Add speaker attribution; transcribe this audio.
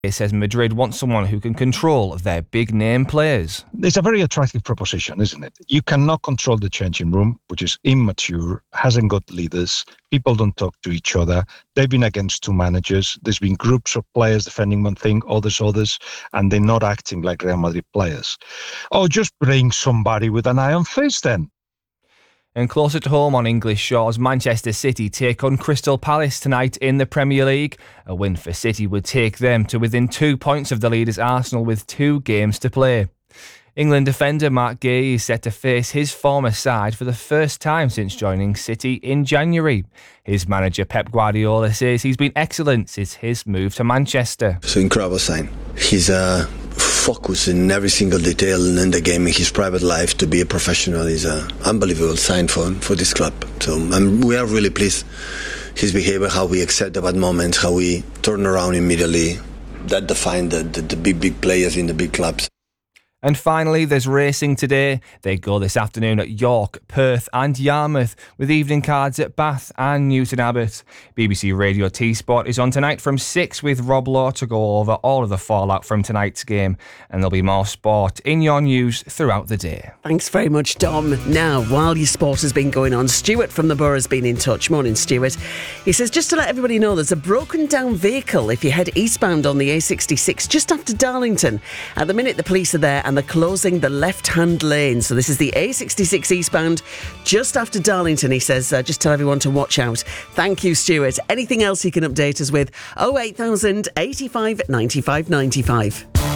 Speaker 1: It says Madrid wants someone who can control their big-name players.
Speaker 2: It's a very attractive proposition, isn't it? You cannot control the changing room, which is immature, hasn't got leaders, people don't talk to each other. They've been against two managers. There's been groups of players defending one thing, others, and they're not acting like Real Madrid players. Oh, just bring somebody with an iron fist then.
Speaker 1: And closer to home on English shores, Manchester City take on Crystal Palace tonight in the Premier League. A win for City would take them to within 2 points of the leaders Arsenal with 2 games to play. England defender Mark Gay is set to face his former side for the first time since joining City in January. His manager Pep Guardiola says he's been excellent since his move to Manchester.
Speaker 3: It's an incredible sign. He's focused in every single detail in the game, in his private life. To be a professional is an unbelievable sign for this club. So we are really pleased. His behavior, how we accept the bad moments, how we turn around immediately. That defined the big players in the big clubs.
Speaker 1: And finally, there's racing today. They go this afternoon at York, Perth and Yarmouth, with evening cards at Bath and Newton Abbot. BBC Radio T-Sport is on tonight from 6 with Rob Law to go over all of the fallout from tonight's game. And there'll be more sport in your news throughout the day.
Speaker 4: Thanks very much, Dom. Now, while your sport has been going on, Stuart from the Borough has been in touch. Morning, Stuart. He says, just to let everybody know, there's a broken down vehicle if you head eastbound on the A66 just after Darlington. At the minute, the police are there and they're closing the left-hand lane. So this is the A66 eastbound just after Darlington. He says, just tell everyone to watch out. Thank you, Stuart. Anything else you can update us with? 08000 85 95 95.